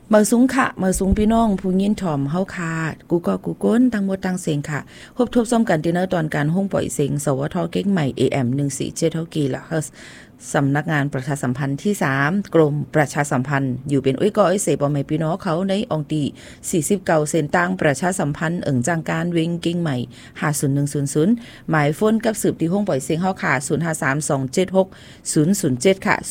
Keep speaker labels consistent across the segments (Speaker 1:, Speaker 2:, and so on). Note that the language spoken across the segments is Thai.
Speaker 1: มาสูงค่ะมาสูงพี่น้องผู้ยินถ่อมเฮาค่ะกูก็กูก้นทั้งหมดทั้งเสียงค่ะพบทบซ้อมกันที่เนตอนการห้องปล่อยเสียงสวทเก๊กใหม่ AM 147เท่ากีละเฮิรตซ์สำนักงานประชาสัมพันธ์ที่3กรมประชาสัมพันธ์อยู่เป็นอุ้ยก้อยเสบ่แม่พี่น้องเขาในองค์ที่49เส้นตั้งประชาสัมพันธ์จังการวิ่งเก๊กใหม่50100หมายโฟนกับสืบที่ห้องปล่อยเสียงเฮาค่ะ0532760007ค่ะ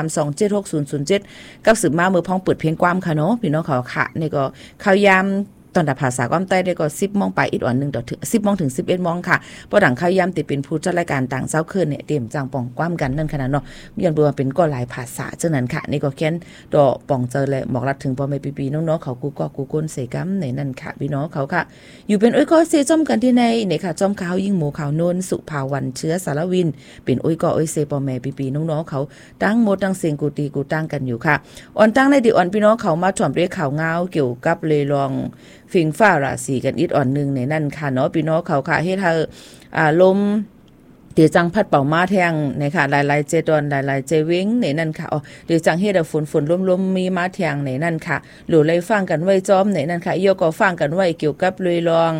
Speaker 1: 0532760007กับสืบมามือพ้องเปิดเพลงความค่ะเนาะพี่น้องเขาค่ะนี่ก็ข่าวยามตอนดับภาษาความใต้ได้ก็10 โมงไปอีกอ่อน1ต่อถึง10 โมงถึง11 โมงค่ะบ่ดังข่าวยามติเป็นผู้จัดรายการต่างเช้าคืนเนี่ยเตรียมจังป่องความกันนั่นขนาดเนาะย้อนบ่ว่าเป็นก็หลายภาษาจังนั้นค่ะนี่ก็แค่นดอป่องเจอและบอกรัดถึงพ่อแม่พี่ๆน้องๆเขากูก็กูก้นเสกำในนั่นค่ะพี่น้องเขาค่ะอยู่เป็นอ้อยก็เสจ้อมกันที่ในนี่ค่ะจ้อมข่าวยิ่งหมู่ข่าวโนนสุภาวันเชื้อสารวินเป็นอ้อยก็อ้อยเสพ่อแม่พี่ๆน้องๆเขาตั้งหมดตั้งเสียงกูตีกูตั้งกันอยู่ค่ะอ่อนตั้งในดิอ่อนพี่น้องเขามาถ่อมด้วยข่าวเงาเกี่ยวกับเลยลองฟิงฟ้าราศีกันอีกอ่อนนึงในนั่นค่ะเนาะพี่น้องเขาค่ะเฮ็ดให้ลมเดี๋ยวจังพัดเป่ามาแทงนะคะหลายๆเจดอนหลายๆเจวิงในนั่นค่ะเดี๋ยวจังเฮ็ดฝนลมๆมีมาแทงในนั่นค่ะหรือเลยฟังกันไว้จอมในนั่นค่ะโยก็ฟังกันไว้เกี่ยวกับเลยลอง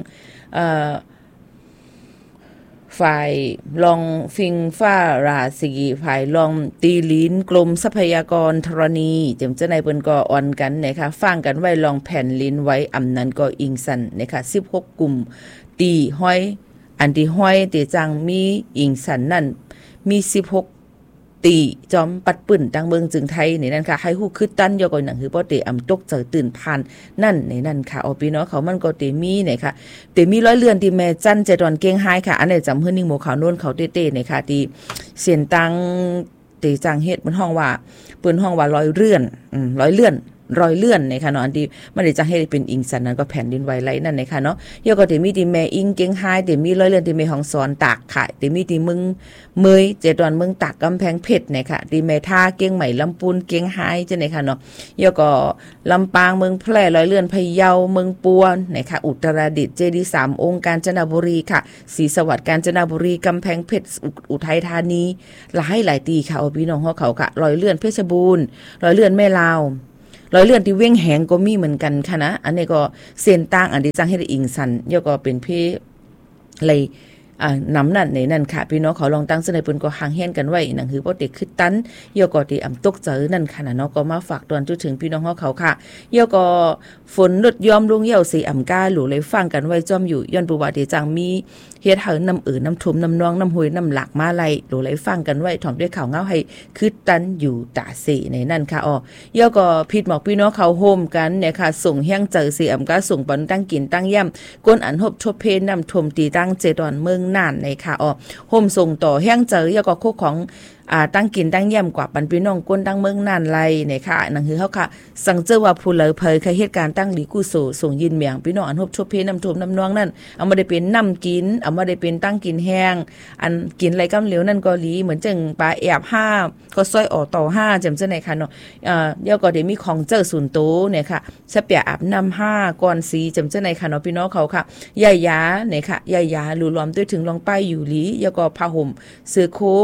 Speaker 1: ฝ่ายลองฟิงฟ้าราศีฝ่ายลองตีลิ้นกรมทรัพยากรธรณีเจ้าในเปิ้นก็อ่อนกันนะคะฟังกันไว้ลองแผ่นลิ้นไว้อำนั้นก็อิงสันนะคะ16กลุ่มตีห้อยอันที่ห้อยตีจังมีอิงสันนั่นมี16ตีจอมปัดปื้นดังเมืองจึงไทยในนั้นค่ะให้ฮู้คือตั้นยก็หนังคือบ่เตอำตกเจอตื่นผ่านนั่นในนั้นค่ะเอาพี่น้องเขามันก็เตมีเนี่ยค่ะเตมีร้อยเรือนที่แม่จันเจดอนเก้งไฮค่ะอันนี้จำเฮือนิ่งหมู่ขาวโน่นเขาเต้ๆเนี่ยค่ะที่เสียนตังเตจังเฮ็ดบนห้องว่าเปิ้นห้องว่าร้อยเรือนร้อยเลื่อนรอยเลื่อนในค่ะเนาะอันที่มันได้จังให้เป็นอิงสันนั้นก็แผ่นดินไหวไหลนั่นในค่ะเนาะยก็ที่มีที่แม่อิงเก้งไฮที่มีร้อยเลื่อนที่แม่ห้องสอนตากค่ะที่มีที่มึงเมยเจดอนเมืองตากกำแพงเพชรเนี่ยค่ะที่แม่ท่าเก้งใหม่ลำปูนเก้งไฮจังได๋ค่ะเนาะยก็ลำปางเมืองแพร่ร้อยเลื่อนพะเยาเมืองปัวนะคะอุตรดิตถ์เจดีย์3องค์กาญจนบุรีค่ะศรีสวัสดิ์กาญจนบุรีกำแพงเพชรอุทัยธานีหลายตีค่ะพี่น้องเขาค่ะร้อยเลื่อนเพชรบูรณ์ร้อยเลื่อนแม่ลาวร้อยเลื่อนที่เว้งแหงก็มีเหมือนกันค่ะนะอันนี้ก็เส้นต่างอันที่จังให้อิงสันยก็เป็นเพอะไรน้ำนั่นในนั่นค่ะพี่น้องเขาลองตั้งเสนอเปิ้นก็ห่างแห่นกันไว้หนังคือบ่ได้คือตันยก็ที่อำตกเจอนั่นค่ะนะเนาะก็มาฝากตอนจุถึงพี่น้องเขาค่ะยก็ฝนลดยอมลงเหี่ยวสิอำกาหลูเลยฟังกันไว้จอมอยู่ย้อนประวัติจังมีเฮ็ดให้น้ำน้ำทุ่มน้ำนองน้ำห้วยน้ำหลากมาไหลหลูเลยฟังกันไว้ถ่อมด้วยข่าวเงาให้คือตันอยู่ตาเสในนั่นค่ะยก็ผิดหมอกพี่น้องเขาโฮมกันเนี่ยค่ะส่งแห้งเจอสิอำกาส่งปันตั้งกินตั้งย่ำก้นอันหบชบเพน้ำท่วมตีตั้งเจดอนเมืองน่านในค่ะห่มส่งต่อแห้งเจอยก็คุกของตั้งกินตั้งย่ำกว่าปันพี่น้องก้นตั้งเมืองน่านไลเนี่ยค่ะนั่นคือเขาค่ะสังเจอว่าผู้เลอเพยเคยเหตุการณ์ตั้งหลีกุโสส่งยินเมียงพี่น้องอันหบชบเพน้ำท่วมน้ำนองนั่นเอามาได้เป็นน้ำกินเอามาได้เป็นตั้งกินแห้งอันกินอะไรกำเหลวนั่นก็หลีเหมือนจังปลาแอบ5ก็ซอยออกต่อ5จำเจ้าไหนค่ะเนาะเดี๋ยวก็ได้มีของเจอศูนย์โตเนี่ยค่ะสเปียอาบน้ำ5ก่อนสีจำเจ้าไหนค่ะเนาะพี่น้องเขาค่ะใหญ่ยาเนี่ยค่ะใหญ่ยาหลู่ล้อมด้วยถึงลองป้ายอยู่หลีแล้วก็ผ้าห่มเสื้อโค